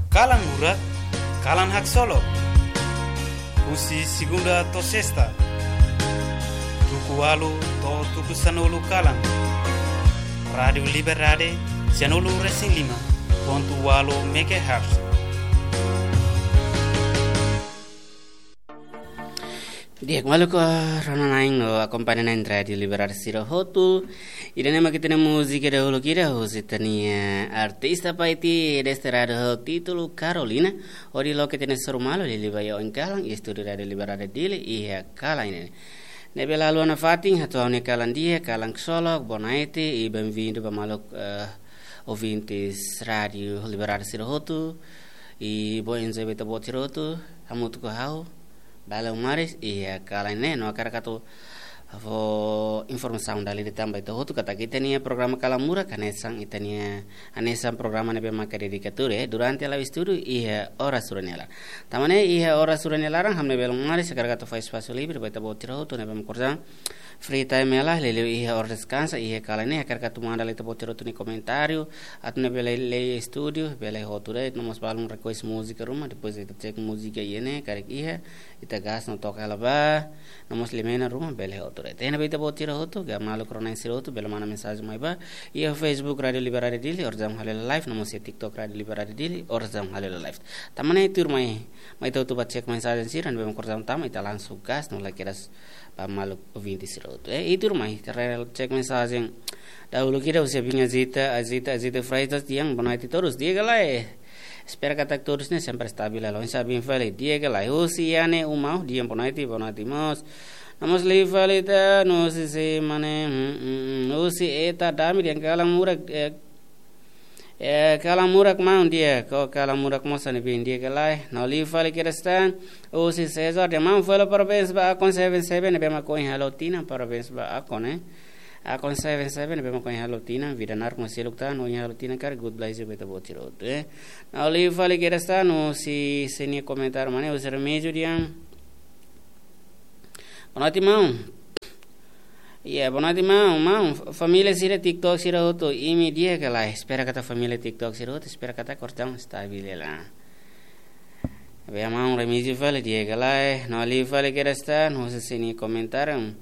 Kalang Murak, Kalang Hak Solo, Usi Segunda to Sesta, Tuku Walu to Tuku Sanolu Kalang, Radio Liberade, Sanolu Racing Lima, Pontu Walu Make Heart. Diek maluko rona naing no accompagna na Radio Liberade siro hotu idane makitene musika dahulu kira hositania artista paiti deste radio titulu Carolina ori lo ketene sormalo li libayo in Kalang studio Radio Liberade dile iya Kalang ini nebe lalu ana fating hato ne Kalang dia Kalang Solo bonaite e benvindo pa maluk ouvintes Radio Liberade siro hotu e boenze beta botiro hotu hamutu ko hau Bala umaris iya kalane no karakato vo informação dali de também to hotu kata kita nia programa Kalamura kanesang itania anesang programa nebe maka dedikature durante la studio iya ora suranela tamane iya ora suranela rang hamne bel umaris karakato fa espaço libre beta botiro hotu nebe makorza free time ela lele iya ora descansa iya kalane karakato manda le botiro tu ni comentário atne bele le studio bele hoture no mos balum request música ruma depois ita check música iene karek iya ita gas no toca la ba no mos limena ruma bele hoture tena beta botiro hotu ga malu krona siro hotu bele mana mensagem mai ba iya Facebook Radio Liberade dili or jam halel live no mos TikTok Radio Liberade dili or jam halel live tamane tur mai to tu ba check mensagem siran be makorjam tam ita langsung gas no la keras pa malu 20 siro hotu itu rumah cek mensagem dahulu kira usia binga azita freitas yang bonati terus dia galai espera kata terusnya sempre stabil lo insa bin fali dia galai usiane umau dia bonati mos namos li fali ta no si mane usi eta dami yang Kalang Murak mau dia ko Kalang Murak mosan bin dia galai no li fali kirestan usi Cesar dia mau fala parabéns ba akon 77 be ma ko halotina parabéns ba akon akon 77 be ma ko halotina vidanar mo silukta no halotina kar good blaze beta botiro no li fali kirestan no si seni komentar mane user mejo dia bonati mau Iya, bonati mau família sira TikTok sira hoto imi dia kala espera kata família TikTok sira hoto espera kata kortang stabile la be mau remisi fale dia kala no ali fale keresta no se sini komentaram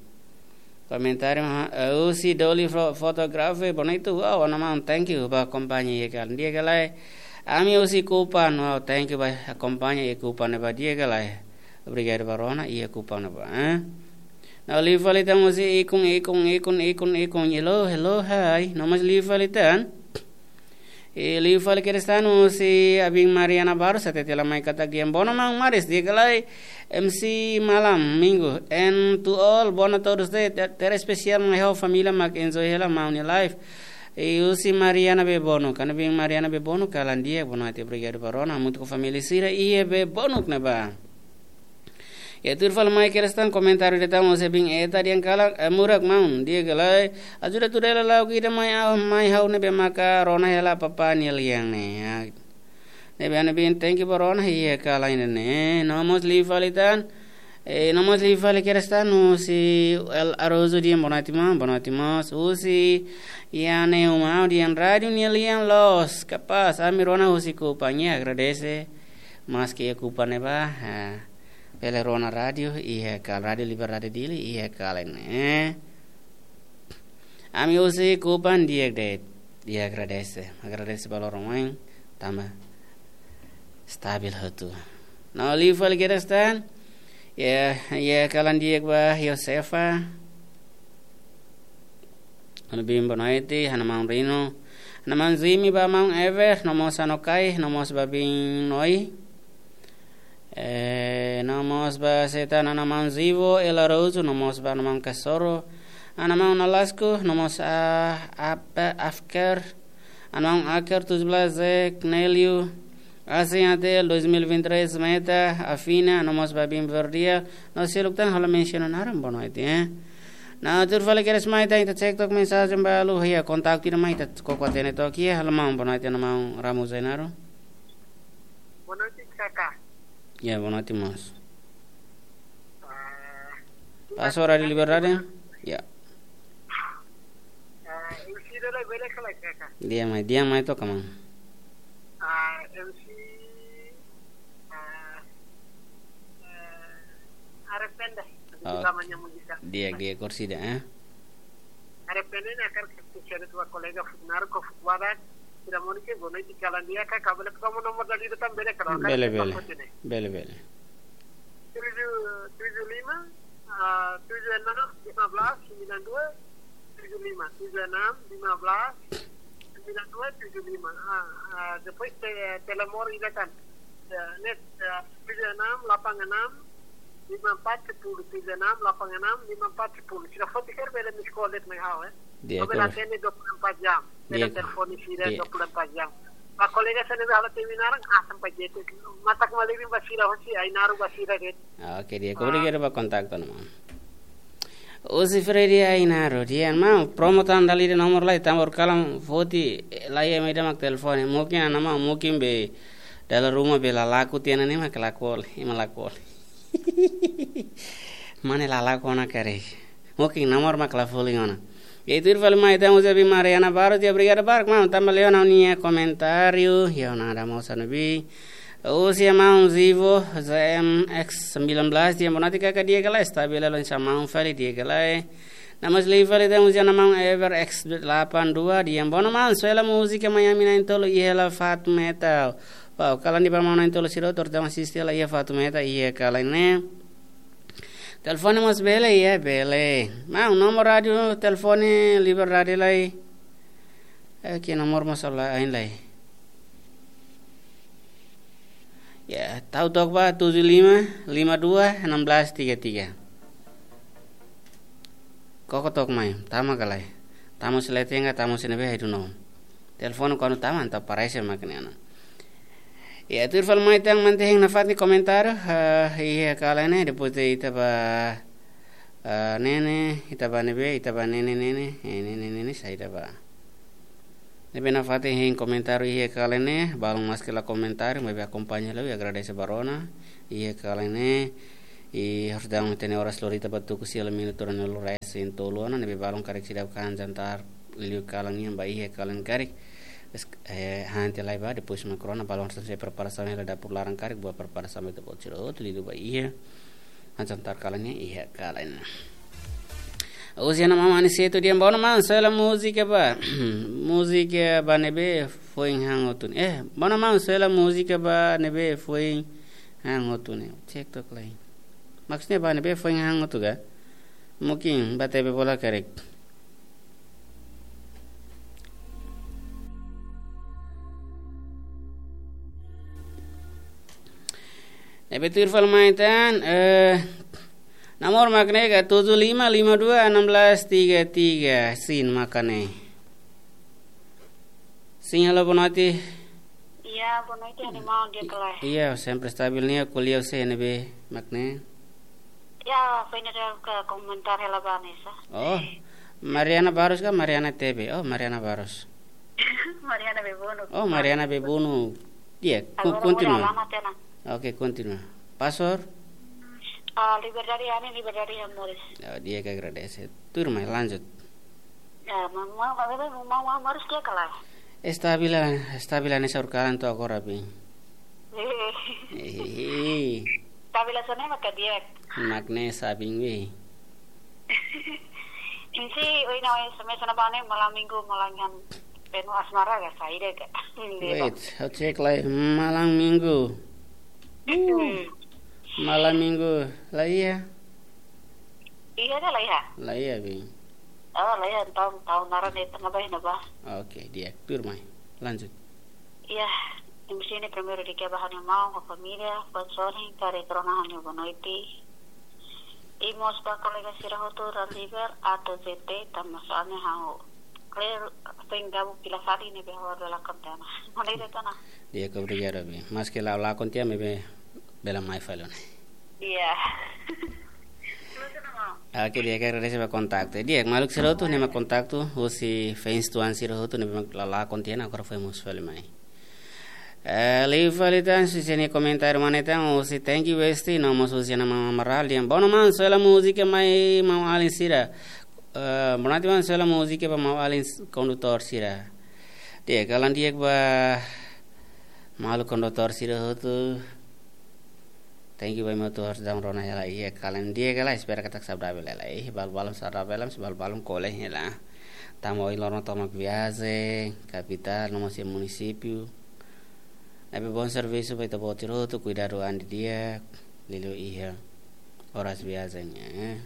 usi doli fotografe bonito wow nama thank you ba kompanya ye kala dia kala ami usi kupan wow thank you ba kompanya ye kupan ba dia kala obrigado barona ia kupan ba Now leave valitan mo si ikong hello hi nomás leave valitan leave valitan mo si abing Mariana Barros sa tetela may katagyan bono mang maris di kalay MC malam minggu and to all bono todos de ter especial my whole familia mag enjoy hela mauni life si Mariana be bono kana bing Mariana be bono kalandia bono ati brigado barona mutu familia sira iye be bono na ba Ya turfal mai kerestan komentar deta mo sebing eta diang Kalang Murak maun dia galai ajuda tudela lau kita mai hau ne be maka rona hela papa ni liang ne ne be ane bin thank you rona hiya Kalang ne nomos li falitan nomos li fali kerestan no si el arozo dia bonati mas usi iane umau diang radio ni liang los kapas ami rona usi kupanya agradece mas que kupane ba Pele rona radio iya kal Radio Liberade dili iya kalen ami usi kupan dia agradece balorong tama stabil hatu na lival gerestan ya kalan dia ba Yosefa ana bimbo naiti hana mang rino hana mang zimi ba mang ever nomos anokai nomos babing noi Namos ba setan anamang zivo elarozu namos ba anamang kasoro anamang nalasku namos afker anamang aker 17 Kneliu Asiatel 2023 meta afina namos ba bimverdia no siluktan hala mencionaram bono itu na turfale keres mai ta TikTok mensagem ba lu ya kontak ti mai ta kokotene to kia hala mang bono itu namang Ramu Zainaro bono ti kaka Ya, bonati mas. Paso Radio Liberade? Ya. Dia mai to kamang. MC Arependa. Oh. Namanya musika. Dia kursi dah. Arependa ni akan kita dua kolega Fugnar ko Fugwadat. Tidak mau ni bonai di jalan dia kan kabel kamu nomor dari itu tam beda kalau kan. Bele. 75 76 15 92 75 76 15 92 75 depois telemor ini kan net 76 86 54 10 36 86 54 10 sudah foto kan bela miskolet mai hawe kabel atene 24 jam bela telepon sira 24 jam pak kolega sana hala seminarang sampai jete matak maliri basira hosi ai naru basira det oke dia kemudian ba kontak nama Usi Freddy Ainaro dia mau promotan dari nomor lain tambor kalam foti lain media mak telepon mungkin nama mungkin be dalam rumah bela laku tiana ni mak lakol mana laku na kare mungkin nomor mak lafoli ngana itu irfal mai tamu jadi Mariana baru dia brigada bark mau tambah leona nia komentario ya nada mau sanabi usia mau Zivo ZMX19 dia mau nanti kakak dia galai stabil lalu sama mau Feli dia galai nama seli Feli dia usia nama Ever X82 dia mau nama soalnya musik Miami nain tolo iya Fat Metal wow kalau di mau nain tolo siro terutama sistem iya Fat Metal iya kalau ini telepon mas bele ya bele mau nomor radio telepon liber radio lai ki nomor masalah lain lai ya tahu tok ba 75 52 16 33 kok tok mai tama kalai tamu seletenga tamu senebe I don't know telepon kono tama anta paraise maknena ya turfal mai tang manteng nafat ni komentar iya kalane depois itaba nene itaba nebe itaba nene saya itaba nebe nafat hin komentar iya kalane balong maskela komentar mebe acompaña lo agradece barona iya kalane I harus dang tene horas lorita batu kusiala minuto no lo resin toluana nebe balong karek sidap kan jantar liu kalangi ba iya kalan karek hanti lai ba depois macrona balon se preparação ela da por larang karik buat preparação itu buat ciro tu lidu ba iya antar kalanya iya kalanya usia nama mani setu dia bawa nama soalnya musik ba nebe foi hangotun bawa nama soalnya musik ba nebe foi hangotun cek tok lain maksudnya ba nebe foi hangotu ga mungkin ba tebe bola karik Betul falmaitan nomor makne ga 7552 1633 sin makane sin halo bonati iya bonati ani mau dia kelai iya sempre stabilnya kuliah se nebe makne ya final ke komentar hela Vanessa oh Mariana Barros ka Mariana TV oh Mariana Barros Mariana Bebunu oh Mariana Bebunu dia continua Oke, continua. Pasor? Libertari Amores. Oh, dia que agradece. Turma, lanjut. Ya, mau Amores dia kalah. Estabila nesa urkalan tu aku rapi. Estabila sana maka dia. Makne sabing we. Insi, oi semasa bane malam minggu malangan penuh asmara ga saire ga. Wait, I'll check like malam minggu. Malam minggu lah iya dah lah ya lah iya bi lah ya tahun naran itu ngapain apa oke dia turmai lanjut iya di sini primero di bahan yang mau ke familia sponsoring dari keronahan yang bonoiti imos pa kolega sirahotu randiver atau ZT tambah soalnya hau clear tinggal pila sari ni behawar dalam kontena mana itu tanah dia kebrigar bi mas ke la kontia mebe bela mai falon iya Oke dia kira dia sebab kontak tu dia maluk siro tu nema kontak tu usi fans tuan siro tu nema la kontia na kor famous fali mai Leave falitan si sini komentar mana tang usi thank you Westi no mas usi nama maral dia bono man soala musik mai mau alin sira Bonati man soala musik ba mau alin kondutor sira dia kalan dia ba malu kondutor sira tu Thank you very much to harus dang rona hela iya kalian dia kala espera katak sabda bela bal-balam sabda belam bal-balam kole hela. Tamo ilorno tomak viaje, capital, no masih município. Nabe bom serviço para ita botiroto, cuidado andi dia, lilo iya horas viajanya.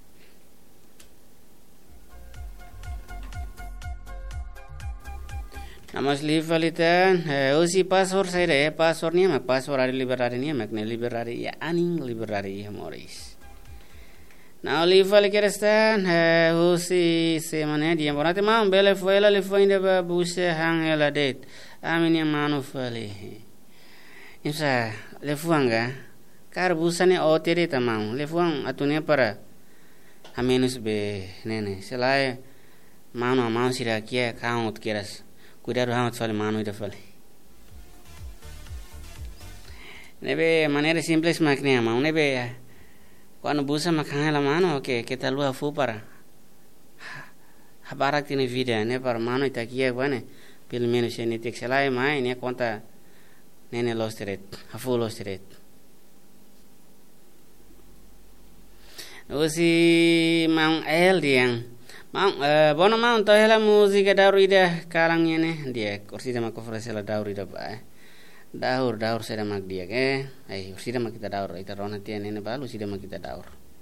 Namas livalitan, usi password saya passwordnya mak password ada liberari nih mak ne liberari ya aning liberari ya Morris. Now livali kerestan, usi semana dia borate mau bele foela le foinde ba buse hang ela det. Amin yang manu fali. Insa le fuanga kar busane otere tamau le fuang atunya para amenus be nene selai manu mau sira kia kaut keras. Cuidado hamat fali manu ida fali. Nebe manera simples makne mau nebe quando busa makanga la mano okay kita lua fu para habarak tini vida ne para mano ita kia bane pelo menos ne tek selai mai ne conta nene los teret hafu los teret usi mang el diang mang bono mang to hela musika daur ida kalangnya ne dia kursi sama ofrece la daur ida ba daur saya mak dia ke kursi sama kita daur ita rona tia nene balu sida sama kita daur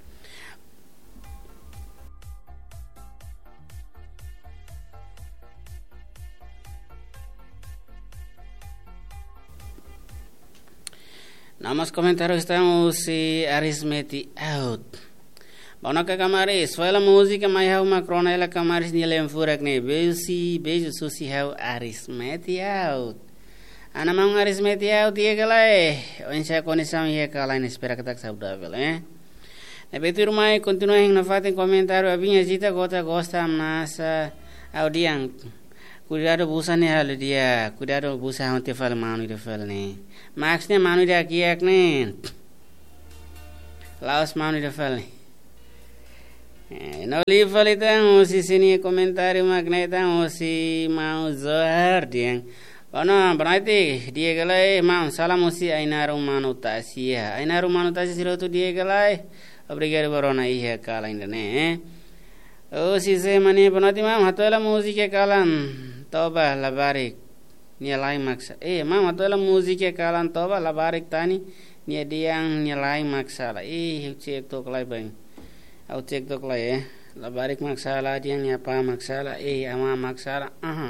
Namas komentar estamos si arismeti out. Bono ka kamaris, fala música mai hau macrona ela kamaris ni lem furak ne beijo susi hau arismeti out. Ana mang arismeti out ye galai. Onsa conexão ye kala ne espera katak saudável, Na betur mai continua na fatem comentário a vinha jita gota gosta amnasa audiang. Cuidado busa ne hal dia, cuidado busa hante fal manu de fal ne. Max ne manu dia kiak ne. Laos manu de fal ne. No li falitan usi sini comentário magnetan usi mau zohar dia. Ono berarti dia galai mau salam usi ainaru manu tasia. Ainaru manu tasia sirotu dia galai. Obrigado barona iya kala indane. Usi se mani berarti mau hatola musik kalan. Toba labarik nilai maksa mama tola musike kalan toba labarik tani nia diang nilai maksala cek tok lai bang au cek tok lai labarik maksala diang nia pa maksala ama maksala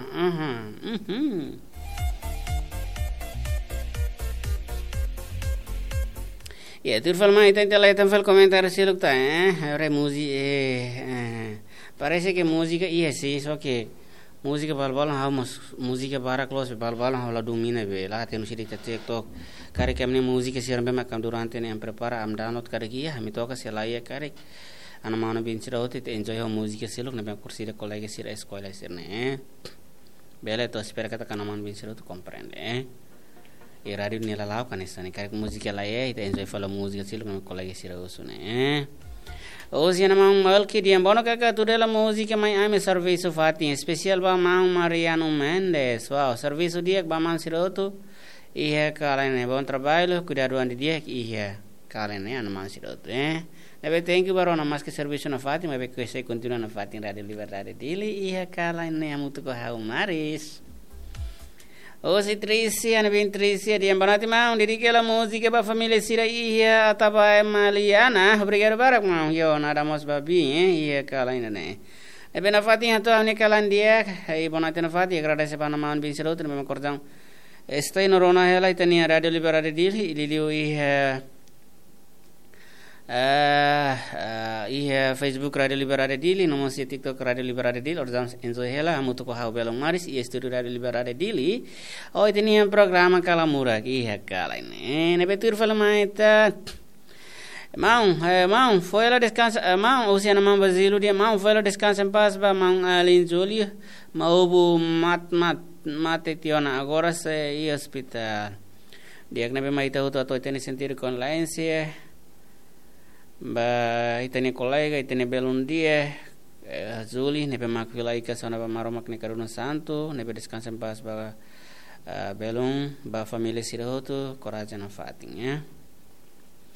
ya turfal mai tentela fal komentar silukta re musi parece que música sí só que música balbalan haus música para close balbalan haula domina be la tenu sidi TikTok kare kemne música siram be makam durante ne prepara am download kare kia mi toka se laia kare ana mano bin sira hote te enjoy ha música silok ne be kursi de colega sira escola sirne bele to espera kata kana mano bin sira to comprende e radio ne la lao kanesa ne kare música laia te enjoy fala música silok ne colega sira usune Hoje na mão mal que dia bono kaka tudela música mai ame serviço fatin especial ba mão Mariano Mendes wow serviço dia ba mão siroto iya kalen bom trabalho cuidado andi dia iya kalen ana mão siroto Nebe thank you barona mas que serviço na fatin mas que se continua na fatin radio liberdade dili iya kalen amutu ko hau maris Hoje Tricia, na bem Tricia, dia banati mau dedique la música para família sira ia ataba Maliana, obrigado barak mau yo nada mos babi ia kala ina ne. Ebe na fati hato ne kalan dia, ai banati na fati agradece para mau bin siro tem cordão. Estai no rona hela itania radio liberade dili ililiu Facebook Radio Liberade Dili, nomor si TikTok Radio Liberade Dili, ordam enjoy hela, amu tuko hau belong maris, studio Radio Liberade Dili. Oh itu ni programa kala murah, kala ini. Nebe tur fala maita. Mau, foi lá descansa, mau, usiana mau Basilu dia, mau foi lá descansa em paz, ba mau alin Júlio, mau bu mate tiona agora se hospital. Dia nebe maita huto atau teni sentir con la ansia. Ba itene colega itene belum dia Zuli nebe makwilai ka sana ba maromak ne karuna santo nebe descansa en paz ba belum ba família sirahoto coragem na fatin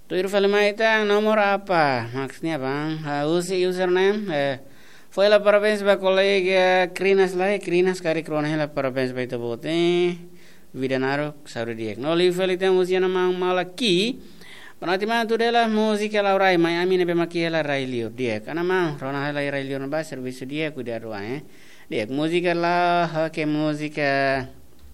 Tu irfale maitang nomor apa? Maksudnya bang? Usi username. Foi la parabéns para colega Krinas lá, Krinas cari crona la parabéns para ito bote. Vidanaro sauri dia. No li felite musiana mal aqui. Panati man tu dela música la rai Miami ne bemaki la rai lio dia. Kana man rona la rai lio na ba serviço dia cuidar wa dia música la que música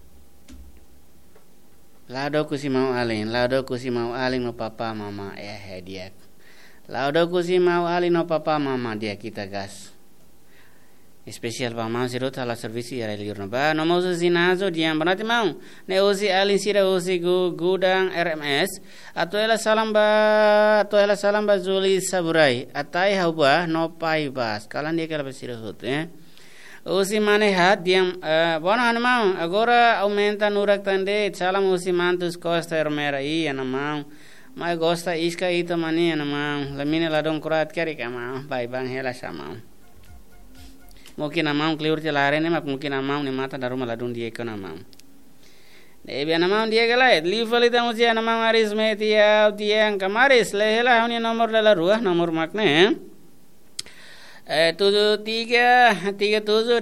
Lado ku si mau alin no papa mama dia. Lado ku si mau alin no papa mama dia kita gas. Especial pa mau sirot ala servisi ya liur no ba no mau sinazo diam banati mau ne usi alin sira usi gudang RMS atau ela salam ba Juli Saburai atai hauba no pai bas kalan dia kala basira hot usi manehat diam bona mau agora aumenta nurak tande salam usi mantus costa hermera I anamau mai gosta iska ito mani anamau lamine ladong kurat kari kama bai bang hela sama mungkin amam clear celare ne mak mungkin amam ne mata daruma ladun dia ko amam debi amam dia gala li falita musi amam aris metia tiang kamaris lehela huni nomor dala ruah nomor makne 73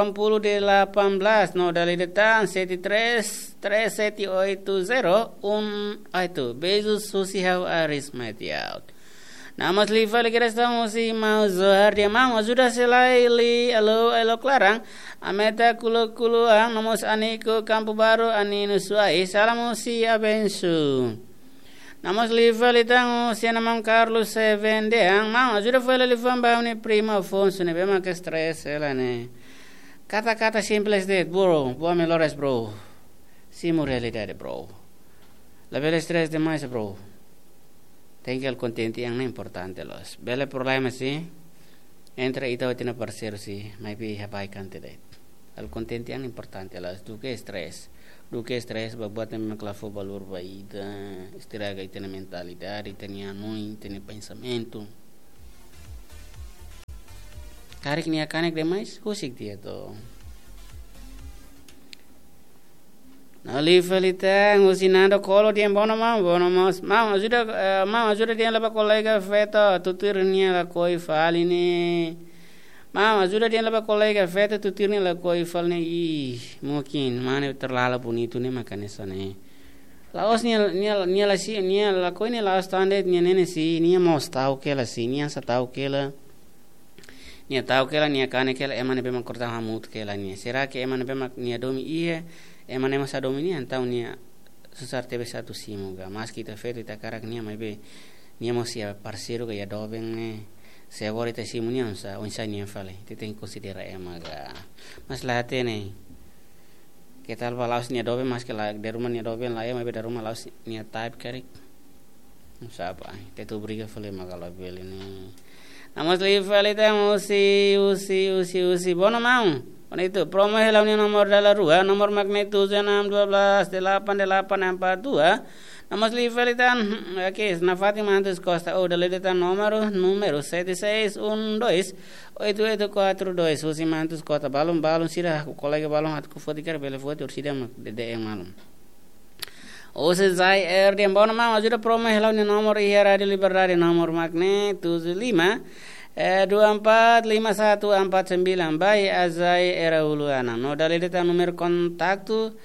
80 no dali detan 73 3780 itu bezus susi hau aris metia Nama Sliva lagi estamos si mau zohar dia mau sudah selai li alo Clarang ameta kulo ang nomos aniko Campo Baru ani nusuai salamu si abensu Nama Sliva litang si namam Carlos Seven deang mau sudah fala li famba ni prima Afonso ne bema que stress elane kata-kata simples de bro boa melhores bro simu realidade bro la bela stress demais bro Tenga el contenti yang importante los. Bele problema si entre ito tina parceiro si mai pi hapai cantidad. El contenti yang importante los. Duke stress babuat memang clafo valor baida. Istiraga itina mentalidade, itina anui, itina pensamento. Karik ni akanek demais husik dia to. Nali felita ngusinando kolo dia bono mau ajuda dia laba kolega feta tutirnya la koi falini mau ajuda dia laba kolega feta tutirnya la koi falni mungkin mana terlalu bonito ne makane sone laos nia la koi ne laos tande nia nene si nia mostau kela si nia satau kela nia tau kela nia kane kela emane bema korta hamut kela nia será que emane bema nia domi emane masa domini antau nia susar tebe satu simuga mas kita feto ita karak nia mai be nia mo sia parceiro ga ya doben ne se agora ita simunia onsa nia fale te tem considera emaga mas la tene que tal balaus nia doben mas que la de rumah nia doben la mai be de rumah laus nia type karik sapa te tu briga fale maga la bele ni namos li fale tamo usi bono mau itu promo hela union nomor dala rua nomor magnet 7612 namos li felitan aqui na Fátima antes Costa o deletan número 7612 usi mantus Costa balon sira colega balon hat ku fodi kar bele fodi ursida de malum Ose zai di bono mau ajuda promo hela union nomor hier radio liberare nomor magnet 75 245149 Bai Azai era Uluana. No dalilita número contacto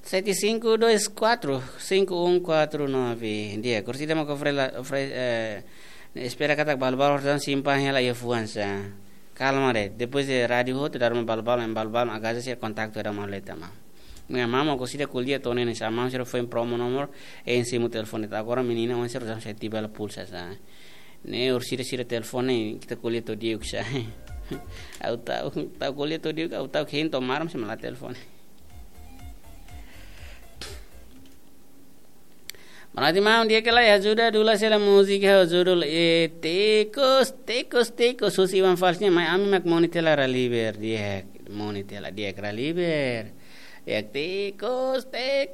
7524-5149. Dia kursi demo espera kata balbal dan simpan hela yafuansa. Calma de. Depois de radio hot dar balbal agak sih contacto era maleta ma. Minha mama considera kuliah tone ne sama sira foi promo nomor e simu telefone. Agora menina on sira jam setiba la pulsa sa. Ne ursira telefone kita kuliah to dia uksa. Au tahu kuliah to dia au tahu kehin to maram sama la telefone. Manati mau dia kala ya sudah dulu sela musik ha judul tekos susi wan falsnya mai ami mak monitela raliber dia monitela dia raliber ya tekos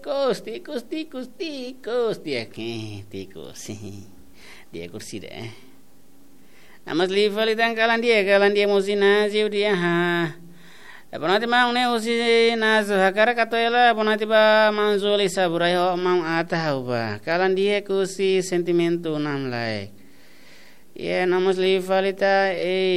dia tekos dia kursi deh namas livali tangkalan dia musina jiu dia ha Ponati mau ne usi nas hakara katoela ponati ba manzoli saburai ho mau atau ba kalan dia kusi sentimento nam lai ya namus li falita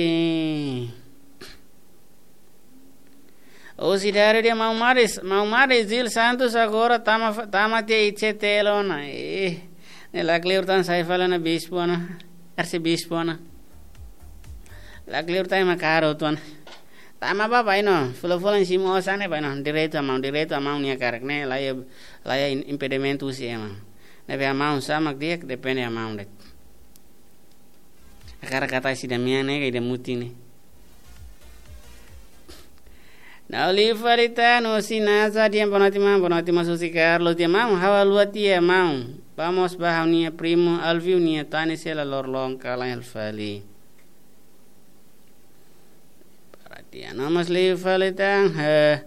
usi dari dia mau maris zil santos agora tama te ichelona ne la cleurtan sai falana bispona arse bispona la cleurtan makaro tuan tama ba no fulan simo osane ba no direito amau nia karakne laya impedimento si ema nebe amau sama dia depende amau det akara kata si damiane ga ide mutini na oli farita no sinaza dia bonati masusi Carlos dia mau hawa luatia mau vamos ba nia primo alviu nia tani sela lorlong kala el fali ya namas li falitan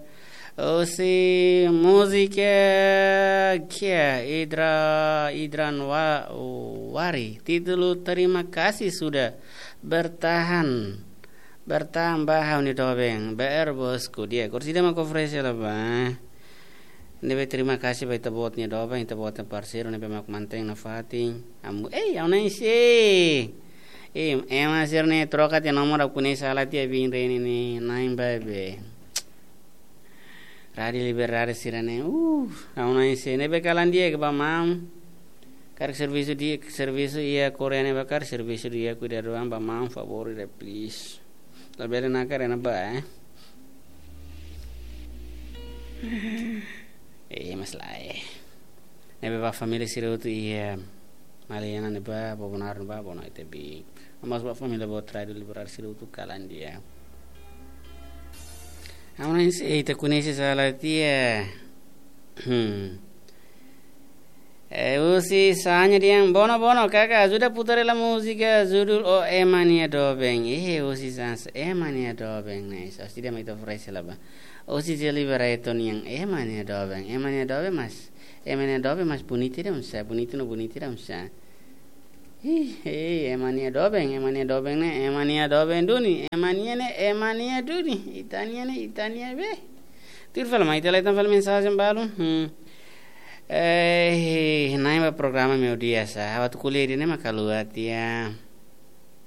osi musika kia idran wari titulu terima kasih sudah bertahan bahau ni dobeng ber bosku dia kursi dia mako fresh lah ba nebe terima kasih ba itabotnya dobeng itabotnya parceiro nebe mak manteng na fating amu au nai si ema sirne troca te nomor apune sala te bin reni ni naim babe radi liberare sirane auna ise ne be kalandie ke ba mam kar serviço ia coreane bakar serviço dia cuidar do ba mam favor de please la bele na cara na ba mas lai ne be ba família siroto ia Maliana ne ba bonar ba bona ite bi mas ba família bo trai de liberar siroto kalandia auna ise ite kunese sala tia usi sanya diang bono kakak sudah putar la musika judul o emania dobeng usi sans emania dobeng nih so tidak mau itu fresh lah ba usi jeli beraton yang emania dobeng mas emania dobeng buniti dah musa buniti dah musa emania dobeng nih emania dobeng duni emania duni itania be tirfal mai tela tan fal mensagem balu naima programa meu dia sa awat kuliah ini makaluat ya